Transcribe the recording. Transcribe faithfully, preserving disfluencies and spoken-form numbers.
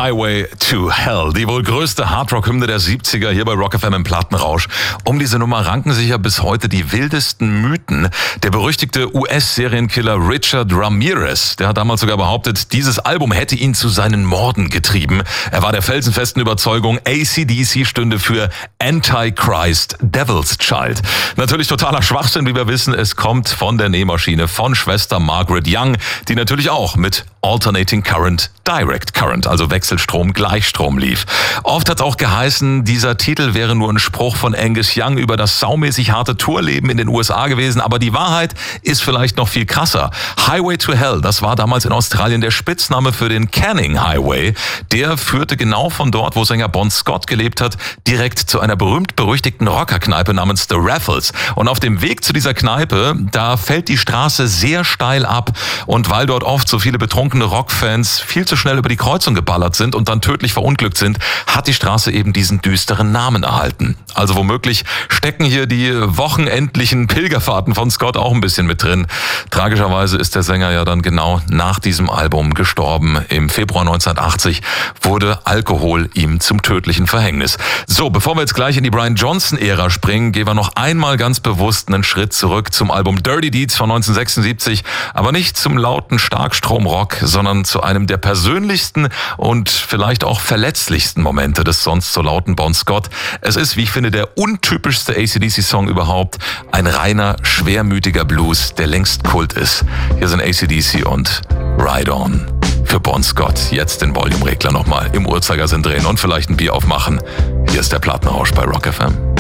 Highway to Hell, die wohl größte Hardrock-Hymne der siebziger hier bei Rock F M im Plattenrausch. Um diese Nummer ranken sich ja bis heute die wildesten Mythen. Der berüchtigte U S-Serienkiller Richard Ramirez, der hat damals sogar behauptet, dieses Album hätte ihn zu seinen Morden getrieben. Er war der felsenfesten Überzeugung, A C D C stünde für Antichrist, Devil's Child. Natürlich totaler Schwachsinn, wie wir wissen. Es kommt von der Nähmaschine von Schwester Margaret Young, die natürlich auch mit Alternating Current, Direct Current, also Wechselstrom, Gleichstrom lief. Oft hat es auch geheißen, dieser Titel wäre nur ein Spruch von Angus Young über das saumäßig harte Tourleben in den U S A gewesen, aber die Wahrheit ist vielleicht noch viel krasser. Highway to Hell, das war damals in Australien der Spitzname für den Canning Highway. Der führte genau von dort, wo Sänger Bon Scott gelebt hat, direkt zu einer berühmt-berüchtigten Rockerkneipe namens The Raffles. Und auf dem Weg zu dieser Kneipe, da fällt die Straße sehr steil ab. Und weil dort oft so viele betrunkene Rockfans viel zu schnell über die Kreuzung geballert sind und dann tödlich verunglückt sind, hat die Straße eben diesen düsteren Namen erhalten. Also womöglich stecken hier die wochenendlichen Pilgerfahrten von Scott auch ein bisschen mit drin. Tragischerweise ist der Sänger ja dann genau nach diesem Album gestorben. Im Februar neunzehnhundertachtzig wurde Alkohol ihm zum tödlichen Verhängnis. So, bevor wir jetzt gleich in die Brian Johnson-Ära springen, gehen wir noch einmal ganz bewusst einen Schritt zurück zum Album Dirty Deeds von neunzehnhundertsechsundsiebzig, aber nicht zum lauten Starkstromrock, sondern zu einem der persönlichsten und vielleicht auch verletzlichsten Momente des sonst so lauten Bon Scott. Es ist, wie ich finde, der untypischste A C D C-Song überhaupt. Ein reiner, schwermütiger Blues, der längst Kult ist. Hier sind A C D C und Ride On. Für Bon Scott jetzt den Volume-Regler nochmal im Uhrzeigersinn drehen und vielleicht ein Bier aufmachen. Hier ist der Plattenrausch bei Rock F M.